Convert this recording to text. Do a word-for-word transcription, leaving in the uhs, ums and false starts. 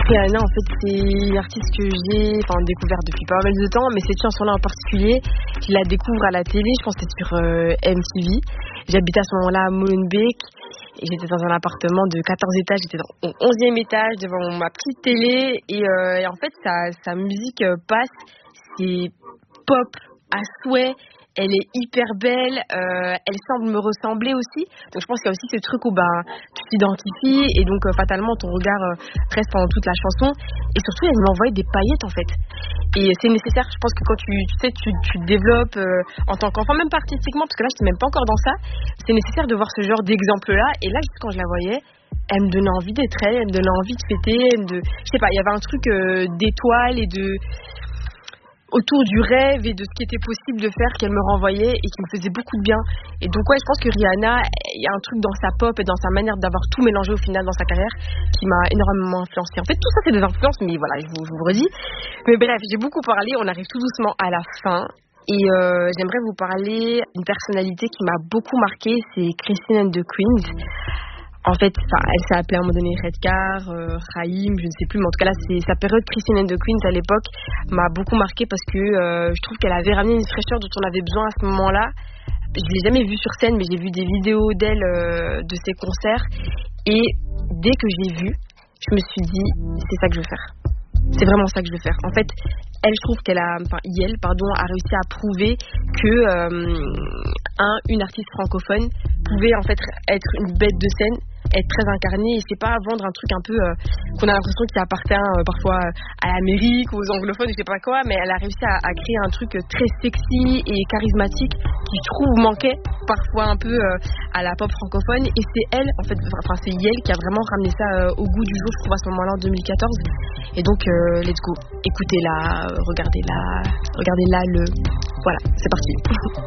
Rihanna, en fait, c'est une artiste que j'ai enfin, découverte depuis pas mal de temps, mais cette chanson-là en particulier, je la découvre à la télé, je pense que c'était sur euh, M T V. J'habitais à ce moment-là à Molenbeek et j'étais dans un appartement de quatorze étages, j'étais dans- au onzième étage devant ma petite télé et, euh, et en fait, sa, sa musique euh, passe, c'est pop à souhait. Elle est hyper belle, euh, elle semble me ressembler aussi. Donc je pense qu'il y a aussi ce truc où ben, tu t'identifies et donc euh, fatalement ton regard euh, reste pendant toute la chanson. Et surtout, elle m'envoie des paillettes en fait. Et c'est nécessaire, je pense que quand tu, tu sais, tu, tu te développes euh, en tant qu'enfant, même pas artistiquement, parce que là je suis même pas encore dans ça, c'est nécessaire de voir ce genre d'exemple-là. Et là, juste quand je la voyais, elle me donnait envie d'être elle, elle me donnait envie de fêter, elle me de... je sais pas, il y avait un truc euh, d'étoile et de... autour du rêve et de ce qui était possible de faire qu'elle me renvoyait et qui me faisait beaucoup de bien. Et donc ouais, je pense que Rihanna, il y a un truc dans sa pop et dans sa manière d'avoir tout mélangé au final dans sa carrière qui m'a énormément influencée. En fait, tout ça c'est des influences, mais voilà, je vous, je vous redis. Mais bref, j'ai beaucoup parlé, on arrive tout doucement à la fin. Et euh, j'aimerais vous parler d'une personnalité qui m'a beaucoup marquée, c'est Christine and the Queens. En fait, elle s'est appelée à un moment donné Redcar, euh, Raïm, je ne sais plus, mais en tout cas là, c'est sa période Christine and the Queens à l'époque m'a beaucoup marquée parce que euh, je trouve qu'elle avait ramené une fraîcheur dont on avait besoin à ce moment-là. Je l'ai jamais vue sur scène, mais j'ai vu des vidéos d'elle euh, de ses concerts et dès que j'ai vu, je me suis dit c'est ça que je veux faire. C'est vraiment ça que je veux faire. En fait, elle, je trouve qu'elle a, enfin, Yel, pardon, a réussi à prouver que euh, un, une artiste francophone pouvait en fait être une bête de scène, être très incarnée et c'est pas vendre un truc un peu euh, qu'on a l'impression qu'il appartient euh, parfois à l'Amérique, aux anglophones, je sais pas quoi, mais elle a réussi à, à créer un truc très sexy et charismatique qui, je trouve, manquait parfois un peu euh, à la pop francophone et c'est elle, en fait, enfin c'est Yel qui a vraiment ramené ça euh, au goût du jour, je trouve, à ce moment-là en deux mille quatorze. Et donc, euh, let's go. Écoutez-la, euh, regardez-la, regardez-la, le... Voilà, c'est parti.